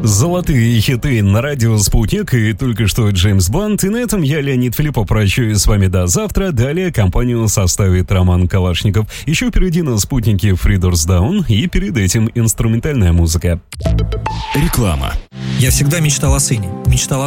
Золотые хиты на радио «Спутник» и только что Джеймс Блант. И на этом я, Леонид Филиппов, прощаюсь с вами до завтра. Далее компанию составит Роман Калашников. Еще впереди на «Спутнике» Three Doors Down и перед этим инструментальная музыка. Реклама. Я всегда мечтал о сыне. Мечтал